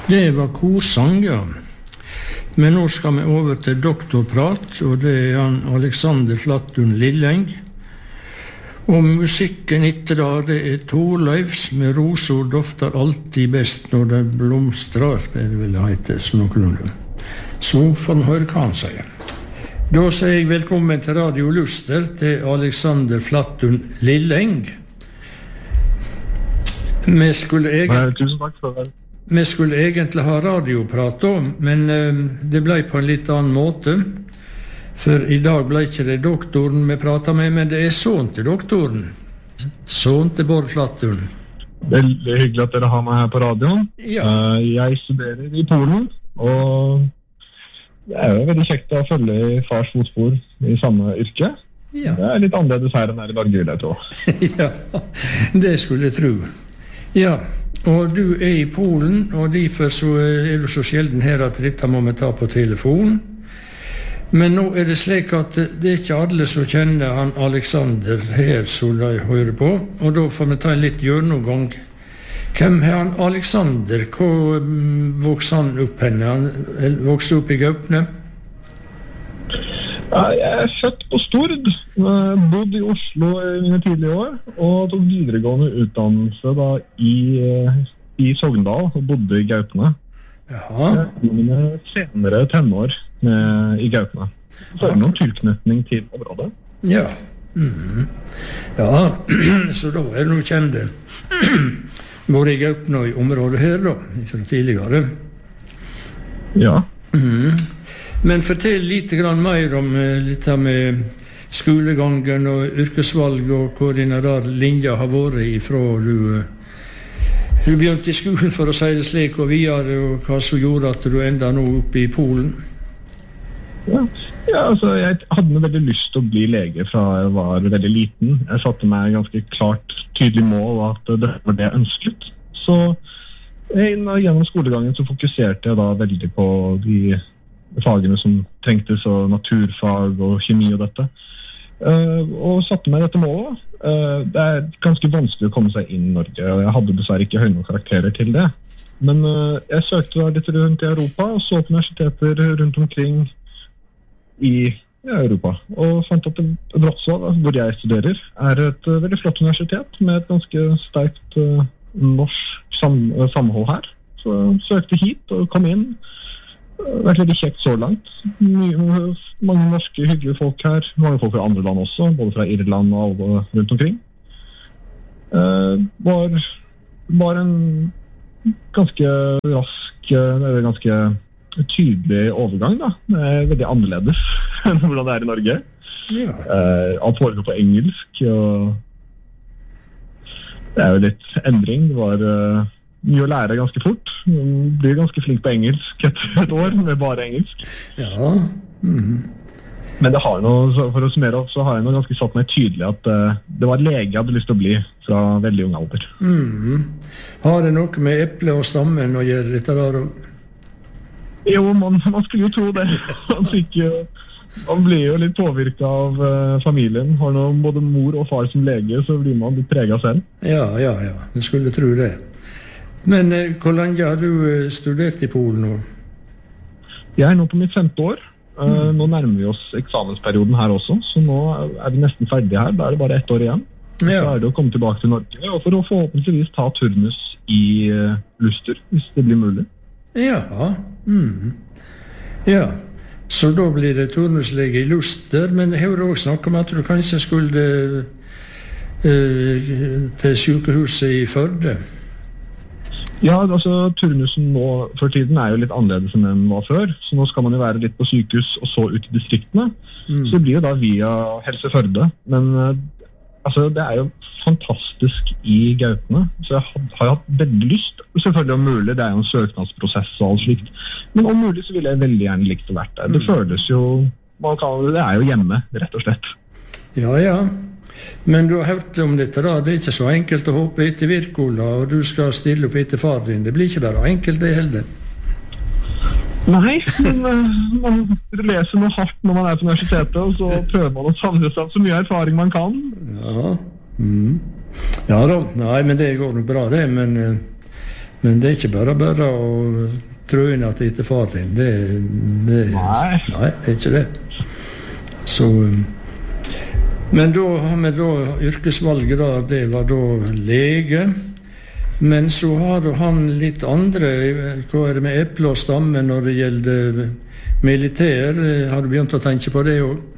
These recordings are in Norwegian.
Det var korsang, ja. Men nå skal vi over til doktorprat, og det er han Alexander Flattun Lilleng. Og musikken etter det er Torleifs med rosor dofter alltid best når det blomstrar, det vil det hete noenlunde. Så får man høre hva han sier. Da sier jeg velkommen til Radio Luster til Alexander Flattun Lilleng. Vi skulle egentlig ha radioprat om, men det ble på en litt annen måte. For i dag ble ikke det doktoren vi pratet med, men det er sånn til doktoren. Sånn til Bård Flattun. Veldig hyggelig at dere har meg her på radioen. Ja. Jeg studerer i Polen, og det er jo veldig kjekt å følge i fars fotspor i samme yrke. Ja. Det er litt annerledes her enn her i Norge, vil jeg tro. Ja, det skulle jeg tro. Ja, og du er i Polen, og derfor så er du så sjelden her at dette må vi ta på telefon. Men nå er det slik at det er ikke alle som kjenner han Alexander her som de hører på, og da får vi ta en litt gjennomgang. Hvem er han Alexander? Hvor vokste han opp henne? Han vokste opp i Gaupne? Ja, jeg er født på Stord, bodde i Oslo i mine tidlige år, og tok videregående utdannelse da i Sogndal, og bodde i Gaupne. Jaha. Mine senere tenår i Gaupne. Så er det noen tilknytning til området. Ja. Ja, så da er det noe kjente. Både i Gaupne og i området her da, fra tidligere. Ja. Men fortell litt grann mer om litt med skolegangen og yrkesvalg og hvor dine der linjer har vært ifra du begynte i skolen, for å si det slik, og videre, og hva som gjorde at du enda nå oppe i Polen? Ja, altså jeg hadde veldig lyst til å bli lege fra jeg var veldig liten. Jeg satte meg ganske klart, tydelig mål at det var det jeg ønsket. Så gjennom skolegangen så fokuserte jeg da veldig på de fagene som trengtes, og naturfag og kjemi og dette. Og satte meg dette målet. Det er ganske vanskelig å komme seg inn i Norge, og jeg hadde dessverre ikke høye nok karakterer til det. Men jeg søkte da litt rundt i Europa, og så på universiteter rundt omkring i Europa. Og fant at Wrocław, hvor jeg studerer, er et veldig flott universitet med et ganske sterkt norsk samhold her. Så jeg søkte hit og kom inn. Det har vært veldig kjekt så langt. Mange norske, hyggelige folk her. Mange folk fra andre land også, både fra Irland og alle rundt omkring. Var en ganske rask, ganske tydelig overgang da. Det er veldig annerledes enn hvordan det er i Norge. Ja. Alt foregår på engelsk, og det er jo litt endring. Det var mye å lære ganske fort. Man blir ganske flink på engelsk etter et år med bare engelsk. Ja. Men det har noe, for å summere opp, så har jeg noe ganske satt meg tydelig at det var lege jeg hadde lyst til å bli fra veldig ung alder. Har det noe med eple og stammen å gjøre dette der? Jo, man skulle jo tro det. Man blir jo litt påvirket av familien. Har noe, både mor og far som lege, så blir man litt preget selv. Ja. Jeg skulle tro det. Men hvor lenge har du studert i Polen nå? Jeg er nå på mitt 5. år. Nå nærmer vi oss eksamensperioden her også, så nå er vi nesten ferdige her. Da er det bare 1 år igjen. Ja. Så er det å komme tilbake til Norge, og for å forhåpentligvis ta turnus i Luster, hvis det blir mulig. Ja. Ja. Så da blir det turnuslege i Luster, men jeg har også snakket om at du kanskje skulle til sykehuset i Førde. Ja, altså turnusen nå for tiden er jo litt annerledes enn den var før, så nå skal man jo være litt på sykehus og så ut i distriktene. Så det blir jo da via Helse Førde, men altså det er jo fantastisk i Gaupne, så jeg har hatt veldig lyst, selvfølgelig om mulig, det er jo en søknadsprosess og alt slikt, men om mulig så vil jeg veldig gjerne likt å vært der. Det føles jo, det er jo hjemme, rett og slett. Ja. Men du har hørt om dette da, det er ikke så enkelt å hoppe etter Wirkola, og du skal stille opp etter far din. Det blir ikke bare enkelt det heller. Nei, men man leser noe hardt når man er på universitetet, og så prøver man å samle seg så mye erfaring man kan. Ja. Ja da, nei, men det går nok bra det, men Men det ikke bare å trå inn at det ikke er far din. Nei, det ikke det. Så, men da har vi da yrkesvalget der, det var da lege. Men så har han litt andre, hva er det med eple og stamme når det gjelder militær? Har du begynt å tenke på det også?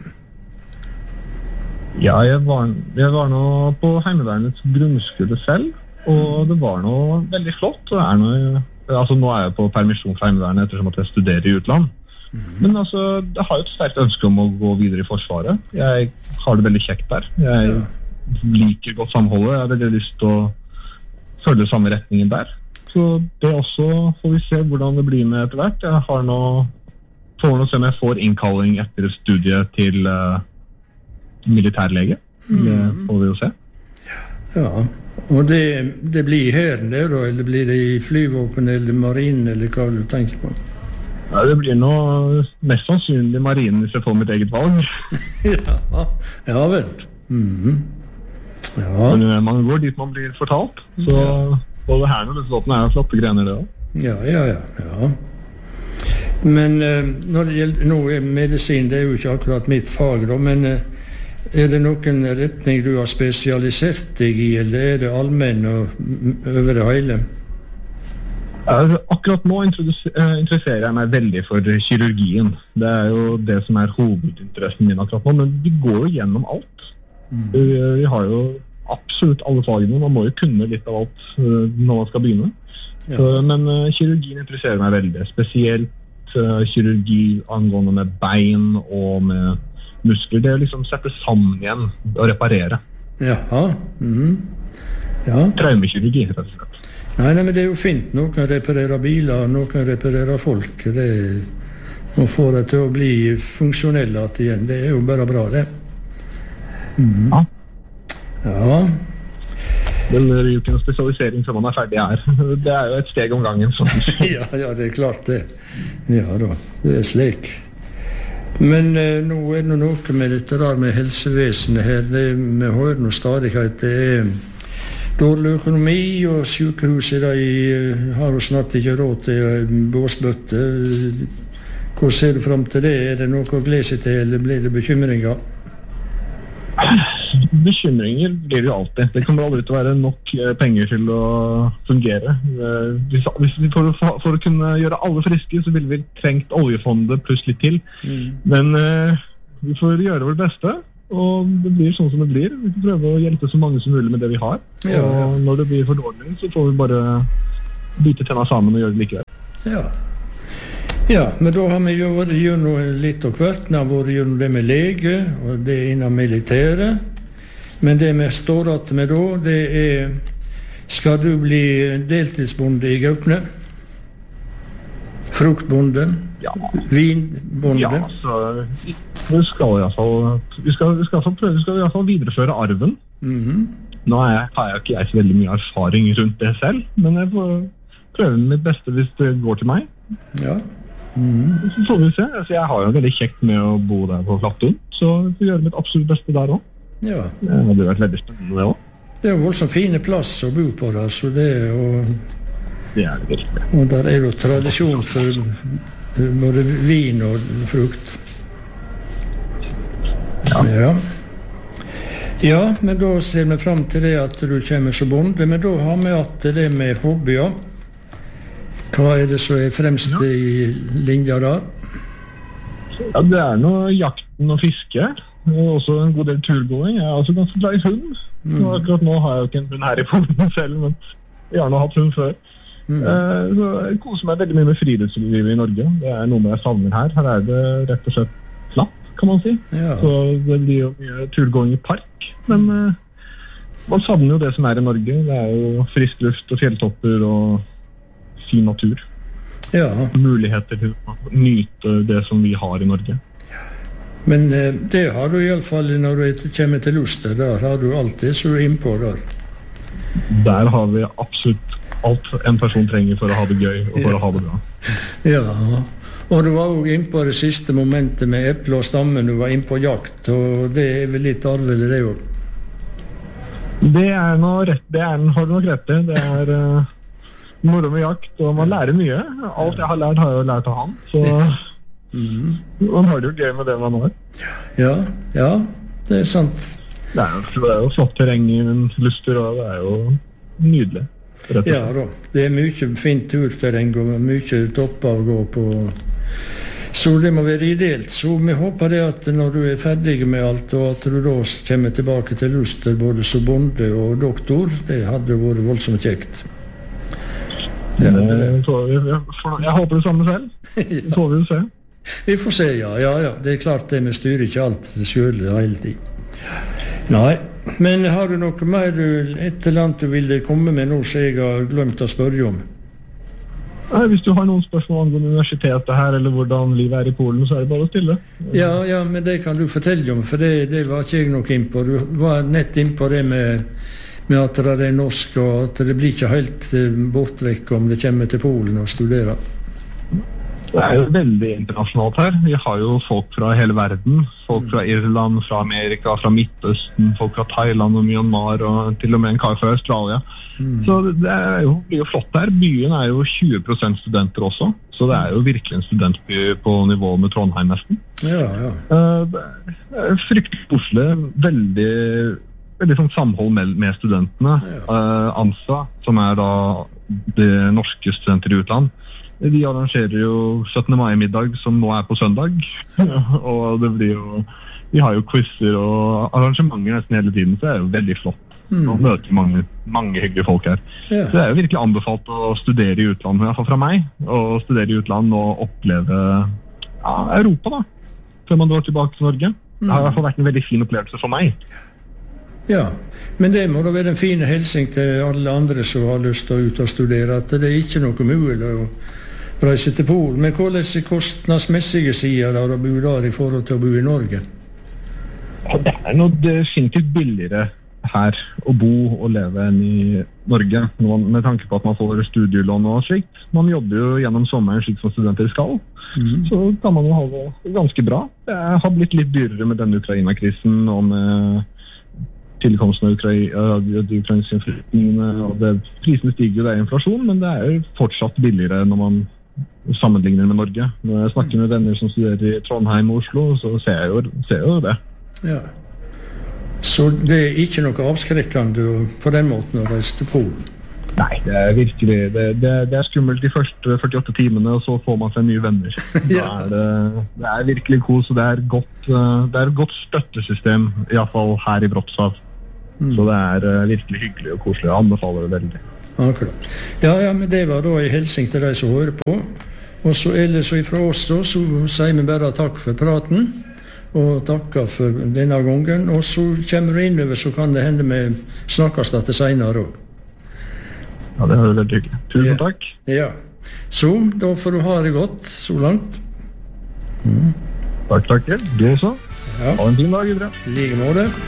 Ja, jeg var nå på Heimevernets grunnskole selv, og det var nå veldig flott. Altså, nå er jeg på permisjon fra Heimevernet ettersom at jeg studerer i utland. Men altså, jeg har jo et sterkt ønske om å gå videre i Forsvaret. Jeg har det veldig kjekt der. Jeg liker godt samholdet. Jeg har veldig lyst til å følge samme retningen der. Så det også får vi se hvordan det blir med etter hvert. Jeg får nå se om jeg får innkalling etter studiet til militærlege. Det får vi jo se. Ja, og det blir her det da, eller blir det i flyvåpen eller marinen, eller hva du tenker på? Ja, det blir nå mest sannsynlig marinen hvis jeg får mitt eget valg. Ja vel. Ja. Men man går dit man blir fortalt, så både her og Lufthavnen er jo flotte grener det også. Ja. Men når det gjelder noe medisin, det er jo ikke akkurat mitt fag da, men er det noen retning du har spesialisert deg i, eller er det allmenn og over det hele? Akkurat nå interesserer jeg meg veldig for kirurgien. Det er jo det som er hovedinteressen min akkurat nå, men vi går jo gjennom alt. Vi har jo absolutt alle fagene, man må jo kunne litt av alt når man skal begynne. Men kirurgien interesserer meg veldig, spesielt kirurgi angående med bein og med muskler. Det er liksom sette sammen igjen og reparere. Traumekirurgi, rett og slett. Nei, men det er jo fint. Noen kan reparere biler, noen kan reparere folk. Å få det til å bli funksjonelle igjen, det er jo bare bra, det. Ja. Men det er jo ikke noe spesialisering før man er ferdig her. Det er jo et steg om gangen. Ja, det er klart det. Ja da, det er slik. Men nå er det noe med dette der med helsevesenet her. Vi hører noe stadig at det er dårlig økonomi, og sykehuset har jo snart ikke råd til båsbøtte. Hvor ser du frem til det? Er det noe å glede seg til, eller blir det bekymringer? Bekymringer blir det jo alltid. Det kommer aldri til å være nok penger til å fungere. For å kunne gjøre alle friske, så ville vi trengt oljefondet pluss litt til. Men vi får gjøre vårt beste, og det blir sånn som det blir. Vi får prøve å hjelpe så mange som mulig med det vi har. Og når det blir for dårlig, så får vi bare bite tenna sammen og gjøre det likevel. Ja, men da har vi jo vært gjennom litt og hvert. Vi har vært gjennom det med lege, og det er innen militæret. Men det vi står igjen med da, det er: skal du bli deltidsbonde i Gaupne? Fruktbonde? Ja. Vinbonde? Ja, så vi skal i hvert fall videreføre arven. Nå har jeg ikke så veldig mye erfaring rundt det selv, men jeg får prøve mitt beste hvis det går til meg. Ja. Så får vi se. Altså, jeg har jo veldig kjekt med å bo der på Flattun, så jeg får gjøre mitt absolutt beste der også. Ja. Det hadde vært veldig spennende det også. Det er jo voldsomt fine plass å bo på der, så det er jo... Det er det virkelig. Og der er jo tradisjon for både vin og frukt. Ja, men da ser vi frem til det at du kommer som bonde, men da har vi hatt det med hobbyer. Hva er det som er fremst i linja der? Ja, det er noe jakten og fiske, og også en god del turgåing. Jeg er også ganske glad i hund. Akkurat nå har jeg jo ikke en hund her i Polen selv, men jeg har nå hatt hund før. Så jeg koser meg veldig mye med friluftslivet i Norge. Det er noe jeg savner her. Her er det rett og slett flatt, kan man si. Så det blir jo mye turgåing i park, men man savner jo det som er i Norge. Det er jo frisk luft og fjelltopper og fin natur. Muligheter til å nyte det som vi har i Norge. Men det har du i alle fall når du kommer til Luster. Der har du alt det som du er innpå der. Der har vi absolutt alt en person trenger for å ha det gøy og for å ha det bra. Ja, og du var jo innpå det siste momentet med eple og stammen. Du var innpå jakt, og det er vel litt arvelig det også? Det er noe rett. Det har du nok rett i. Det er moro med jakt, og man lærer mye. Alt jeg har lært jeg jo lært av han, så man har det jo gøy med det man har. Ja, det er sant. Det er jo flott terreng i Luster, og det er jo nydelig. Ja da, det er mye fint turterreng og mye topper å gå på. Så det må være ideelt. Så vi håper det at når du er ferdig med alt, og at du da kommer tilbake til Luster både som bonde og doktor, det hadde vært voldsomt kjekt. Jeg håper det samme selv. Det får vi jo se. Vi får se, ja. Det er klart det, vi styrer ikke alt selv hele tiden. Nei, men har du noe mer et eller annet du ville komme med nå, så jeg har glemt å spørre om? Nei, hvis du har noen spørsmål angående universitetet her, eller hvordan livet er i Polen, så er det bare å stille. Ja, men det kan du fortelle om, for det var ikke jeg nok inn på. Du var nett inn på det med at det er norsk, og at det blir ikke helt bortvekk om det kommer til Polen og studerer. Det er jo veldig internasjonalt her. Vi har jo folk fra hele verden. Folk fra Irland, fra Amerika, fra Midtøsten, folk fra Thailand og Myanmar, og til og med en kar fra Australia. Så det blir jo flott her. Byen er jo 20% studenter også, så det er jo virkelig en studentby på nivå med Trondheim nesten. Ja. Det er fryktelig koselig, veldig sånn samhold med studentene. ANSA, som er da de norske studenter i utland, de arrangerer jo 17. mai-middag som nå er på søndag, og det blir jo, vi har jo quizzer og arrangementer nesten hele tiden, så det er jo veldig flott å møte mange hyggelige folk her. Så det er jo virkelig anbefalt å studere i utlandet, i hvert fall fra meg, å studere i utlandet og oppleve Europa da, før man drar tilbake til Norge. Det har i hvert fall vært en veldig fin opplevelse for meg. Ja, men det må da være en fin hilsen til alle andre som har lyst til å ut og studere, at det er ikke noe mulig å reise til Polen. Men hvordan er kostnadsmessige sider av å bo der i forhold til å bo i Norge? Ja, det er noe definitivt billigere her å bo og leve enn i Norge, med tanke på at man får studielån og slikt. Man jobber jo gjennom sommeren slik som studenter skal, så kan man jo ha det ganske bra. Det har blitt litt dyrere med denne Ukraina-krisen og med tilkomsten av de ukrainske flyktningene, og prisene stiger, det er inflasjon, men det er jo fortsatt billigere når man sammenligner med Norge. Når jeg snakker med venner som studerer i Trondheim og Oslo, så ser jeg jo det. Ja. Så det er ikke noe avskrekkende på den måten å reise til Polen? Nei, det er virkelig, det er skummelt de første 48 timene, og så får man seg nye venner. Det er virkelig kos, og det er et godt støttesystem, i hvert fall her i Wrocław. Så det er virkelig hyggelig og koselig. Jeg anbefaler det veldig. Akkurat. Ja, men det var da en hilsen til deg som hører på. Og så ellers ifra oss da, så sier vi bare takk for praten, og takker for denne gangen. Og så kommer du innover, så kan det hende vi snakkes dette senere også. Ja, det er veldig hyggelig. Tusen takk. Ja. Så, da får du ha det godt så langt. Takk. Du også. Ha en fin dag, Idre. Like måte.